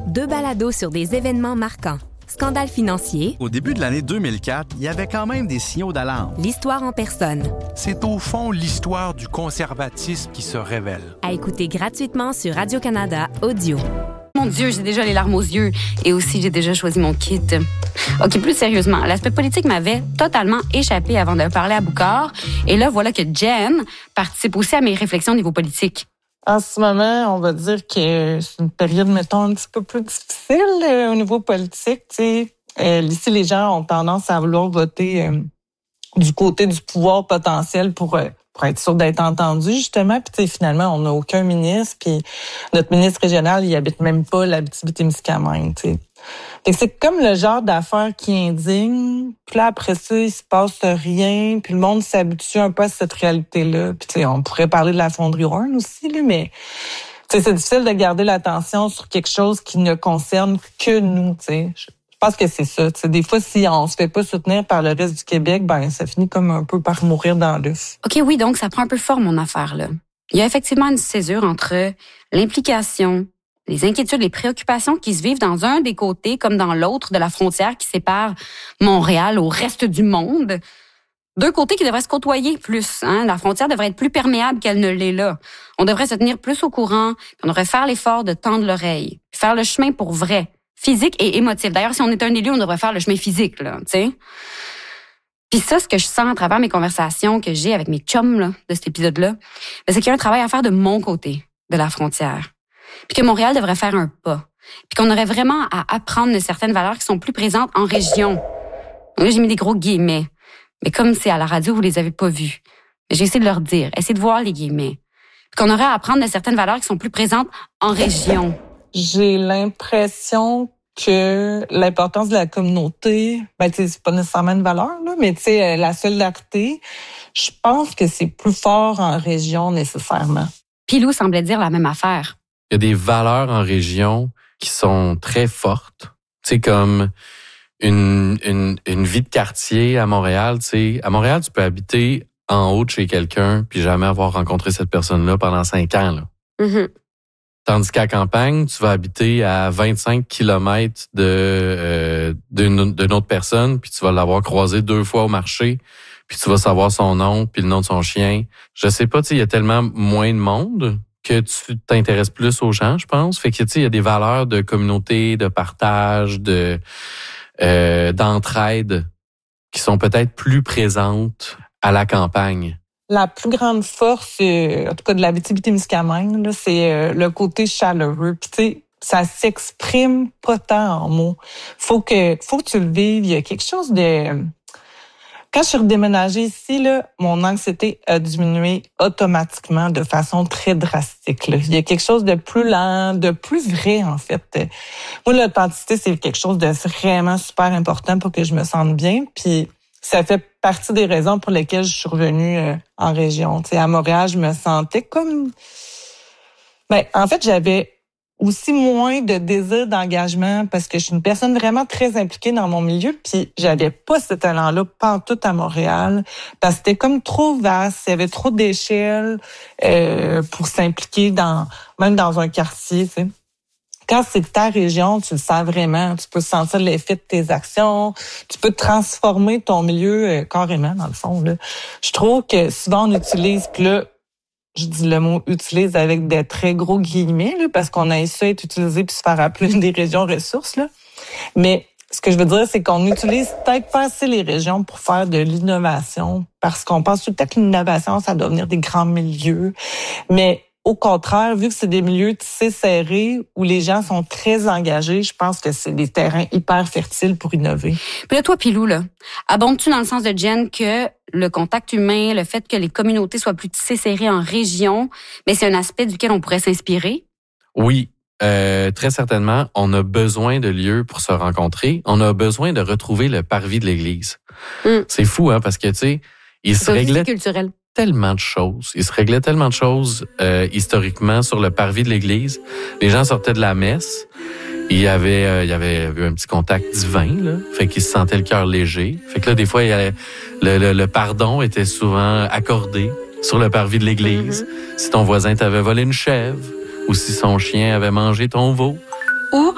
2 balados sur des événements marquants. Scandale financier. Au début de l'année 2004, il y avait quand même des signaux d'alarme. L'histoire en personne. C'est au fond l'histoire du conservatisme qui se révèle. À écouter gratuitement sur Radio-Canada Audio. Mon Dieu, j'ai déjà les larmes aux yeux. Et aussi, j'ai déjà choisi mon kit. OK, plus sérieusement, l'aspect politique m'avait totalement échappé avant de parler à Boucard. Et là, voilà que Jen participe aussi à mes réflexions au niveau politique. En ce moment, on va dire que c'est une période, mettons, un petit peu plus difficile au niveau politique. Ici, les gens ont tendance à vouloir voter du côté du pouvoir potentiel pour être sûr d'être entendu, justement. Puis finalement, on n'a aucun ministre. Puis notre ministre régional, il habite même pas l'Abitibi-Témiscamingue. Fait que c'est comme le genre d'affaire qui indigne. Puis là, après ça, il se passe rien. Puis le monde s'habitue un peu à cette réalité-là. Puis on pourrait parler de la fonderie Horn aussi, là, mais c'est difficile de garder l'attention sur quelque chose qui ne concerne que nous. Je pense que c'est ça. Des fois, si on se fait pas soutenir par le reste du Québec, ben ça finit comme un peu par mourir dans l'œuf. OK, oui, donc ça prend un peu forme, mon affaire, là. Il y a effectivement une césure entre l'implication, les inquiétudes, les préoccupations qui se vivent dans un des côtés comme dans l'autre de la frontière qui sépare Montréal au reste du monde. Deux côtés qui devraient se côtoyer plus. La frontière devrait être plus perméable qu'elle ne l'est là. On devrait se tenir plus au courant, puis on devrait faire l'effort de tendre l'oreille, faire le chemin pour vrai, physique et émotif. D'ailleurs, si on est un élu, on devrait faire le chemin physique, là, tu sais. Puis ça, ce que je sens à travers mes conversations que j'ai avec mes chums là, de cet épisode-là, c'est qu'il y a un travail à faire de mon côté de la frontière. Puis que Montréal devrait faire un pas. Puis qu'on aurait vraiment à apprendre de certaines valeurs qui sont plus présentes en région. Donc là, j'ai mis des gros guillemets. Mais comme c'est à la radio, vous les avez pas vus. J'ai essayé de leur dire, essayez de voir les guillemets. Puis qu'on aurait à apprendre de certaines valeurs qui sont plus présentes en région. J'ai l'impression que l'importance de la communauté, c'est pas nécessairement une valeur, là, mais la solidarité, je pense que c'est plus fort en région nécessairement. Pilou semblait dire la même affaire. Il y a des valeurs en région qui sont très fortes. Tu sais, comme une vie de quartier à Montréal. Tu sais, à Montréal, tu peux habiter en haut de chez quelqu'un puis jamais avoir rencontré cette personne-là pendant 5 ans. Là. Mm-hmm. Tandis qu'à campagne, tu vas habiter à 25 kilomètres d'une autre personne puis tu vas l'avoir croisé 2 fois au marché puis tu vas savoir son nom puis le nom de son chien. Je sais pas, tu sais, il y a tellement moins de monde que tu t'intéresses plus aux gens, je pense. Fait que, tu sais, il y a des valeurs de communauté, de partage, d'entraide qui sont peut-être plus présentes à la campagne. La plus grande force, en tout cas de l'Abitibi-Témiscamingue, là, c'est le côté chaleureux. Puis, tu sais, ça s'exprime pas tant en mots. Faut que tu le vives. Il y a quelque chose de... Quand je suis redéménagée ici, là, mon anxiété a diminué automatiquement de façon très drastique. Là. Il y a quelque chose de plus lent, de plus vrai, en fait. Moi, l'authenticité, c'est quelque chose de vraiment super important pour que je me sente bien. Puis ça fait partie des raisons pour lesquelles je suis revenue en région. Tu sais, à Montréal, je me sentais comme... en fait, j'avais aussi moins de désir d'engagement parce que je suis une personne vraiment très impliquée dans mon milieu, puis j'avais pas ce talent-là pantoute à Montréal parce que c'était comme trop vaste, il y avait trop d'échelles pour s'impliquer même dans un quartier, tu sais. Quand c'est ta région, tu le sens vraiment, tu peux sentir l'effet de tes actions, tu peux transformer ton milieu carrément, dans le fond, là. Je trouve que souvent on utilise, puis là, je dis le mot « utilise » avec des très gros guillemets, là, parce qu'on a ça être utilisé puis se faire appeler des régions ressources. Là. Mais ce que je veux dire, c'est qu'on utilise peut-être pas assez les régions pour faire de l'innovation, parce qu'on pense tout le temps que l'innovation, ça doit venir des grands milieux. Mais au contraire, vu que c'est des milieux tissés serrés où les gens sont très engagés, je pense que c'est des terrains hyper fertiles pour innover. Puis là, toi, Pilou, là, abondes-tu dans le sens de Jen que le contact humain, le fait que les communautés soient plus tissées serrées en région, mais c'est un aspect duquel on pourrait s'inspirer? Oui, très certainement. On a besoin de lieux pour se rencontrer. On a besoin de retrouver le parvis de l'église. C'est fou, parce que, tu sais, il se réglait tellement de choses. Il se réglait tellement de choses historiquement sur le parvis de l'église. Les gens sortaient de la messe. Il y avait un petit contact divin, là. Fait qu'ils se sentaient le cœur léger. Fait que là, des fois, le pardon était souvent accordé sur le parvis de l'église. Si ton voisin t'avait volé une chèvre ou si son chien avait mangé ton veau. Ou